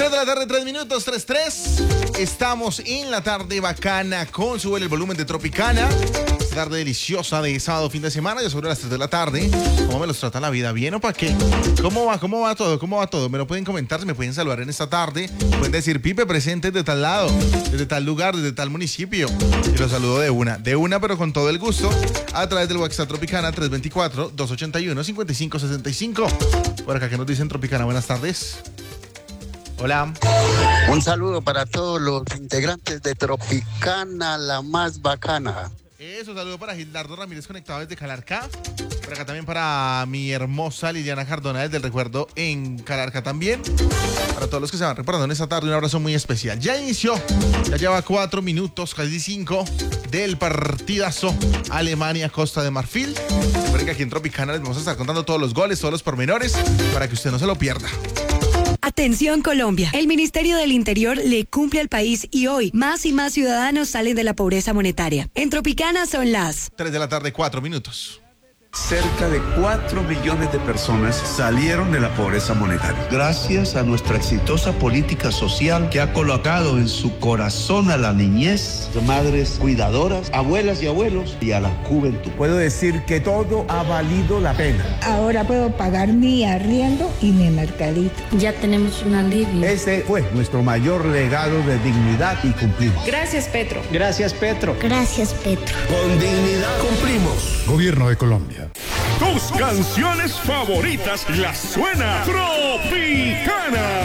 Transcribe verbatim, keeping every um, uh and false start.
tres de la tarde, tres minutos, tres tres. Estamos en la tarde bacana con Sube el volumen de Tropicana. Esta tarde deliciosa de sábado, fin de semana, ya sobre las tres de la tarde. ¿Cómo me los trata la vida? ¿Bien o para qué? ¿Cómo va? ¿Cómo va todo? ¿Cómo va todo? Me lo pueden comentar, me pueden saludar en esta tarde. Pueden decir, Pipe, presente de tal lado, desde tal lugar, desde tal municipio. Y los saludo de una, de una, pero con todo el gusto, a través del WhatsApp Tropicana tres dos cuatro, dos ocho uno, cinco cinco seis cinco. Por acá que nos dicen Tropicana, buenas tardes. Hola. Un saludo para todos los integrantes de Tropicana, la más bacana. Eso, saludo para Gildardo Ramírez conectado desde Calarcá. Por acá también para mi hermosa Liliana Cardona desde el Recuerdo en Calarcá también. Para todos los que se van reparando en esta tarde, un abrazo muy especial. Ya inició, ya lleva cuatro minutos, casi cinco, del partidazo Alemania-Costa de Marfil. Recuerden que aquí en Tropicana les vamos a estar contando todos los goles, todos los pormenores, para que usted no se lo pierda. Atención Colombia, el Ministerio del Interior le cumple al país y hoy más y más ciudadanos salen de la pobreza monetaria. En Tropicana son las tres de la tarde, cuatro minutos. Cerca de cuatro millones de personas salieron de la pobreza monetaria. Gracias a nuestra exitosa política social que ha colocado en su corazón a la niñez, madres cuidadoras, abuelas y abuelos y a la juventud. Puedo decir que todo ha valido la pena. Ahora puedo pagar mi arriendo y mi mercadito. Ya tenemos un alivio. Ese fue nuestro mayor legado de dignidad y cumplimos. Gracias, Petro. Gracias, Petro. Gracias, Petro. Con dignidad cumplimos. Gobierno de Colombia. Tus canciones favoritas las suena Tropicana.